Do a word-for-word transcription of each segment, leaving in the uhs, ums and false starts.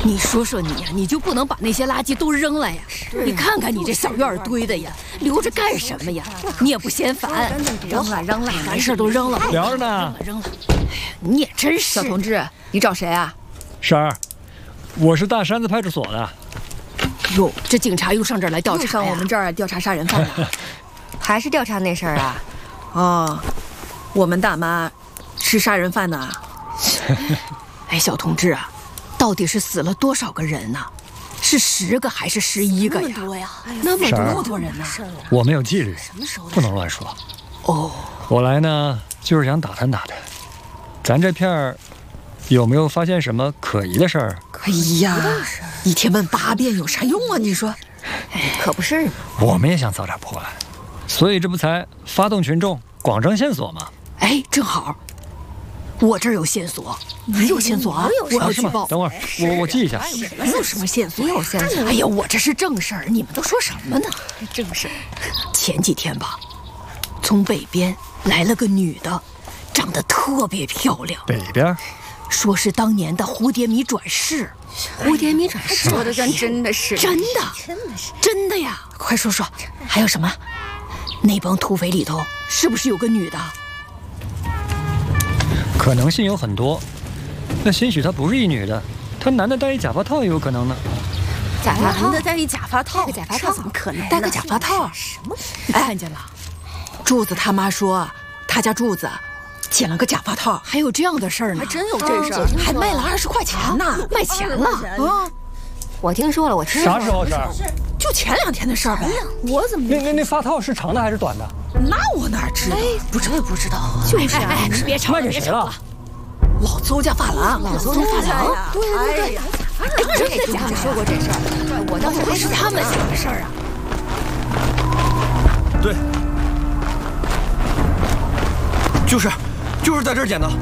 你说说你呀，你就不能把那些垃圾都扔了呀？你看看你这小院堆的呀，留着干什么呀？你也不嫌烦？扔了扔了，完事都扔了。 聊着呢， 扔了扔了。你也真是。 小同志，你找谁啊？ 婶儿，我是大山子派出所的。 哟，这警察又上这儿来调查呀？ 上我们这儿调查杀人犯了， 还是调查那事儿啊？ 哦，我们大妈是杀人犯呢。 哎，小同志啊，到底是死了多少个人呢？是十个还是十一个呀？那么多呀！那么多多人呢？ 我们有纪律，不能乱说。 哦， 我来呢，就是想打探打探，咱这片儿有没有发现什么可疑的事儿？ 哎呀，一天问八遍有啥用啊？你说， 可不是嘛。 我们也想早点破案，所以这不才发动群众广征线索吗？ 哎，正好。我这儿有线索，你有线索啊？我要举报。 等会儿，我我记一下。 没有什么线索， 没有线索。 哎呀，我这是正事儿，你们都说什么呢？ 正事。 前几天吧，从北边来了个女的，长得特别漂亮。 北边？ 说是当年的蝴蝶米转世。 蝴蝶米转世，说的跟真的是。 真的，真的是真的呀！快说说，还有什么？那帮土匪里头是不是有个女的？ 可能性有很多，那兴许她不是一女的，她男的戴一假发套也有可能呢。 假发套， 男的戴一假发套， 戴个假发套怎么可能？戴个假发套？ 什么？ 你看见了？ 柱子他妈说，他家柱子捡了个假发套， 还有这样的事儿呢？ 还真有这事儿，还卖了二十块钱呢， 卖钱了啊！ 我听说了，我听说了。 啥时候事儿？ 就前两天的事儿呗。 我怎么？ 那那那发套是长的还是短的？ 那我哪知道？ 不知道不知道啊！ 就是哎哎，别吵了，别吵了。 老邹家发廊， 老邹家发廊， 对对对。 哎，这个家说过这事儿，我倒是不是他们想的事儿啊。 对，就是就是在这儿捡的。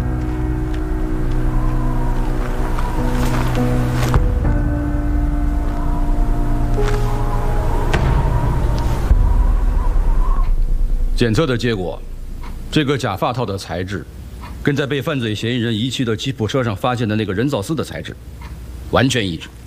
检测的结果，这个假发套的材质，跟在被犯罪嫌疑人遗弃的吉普车上发现的那个人造丝的材质，完全一致。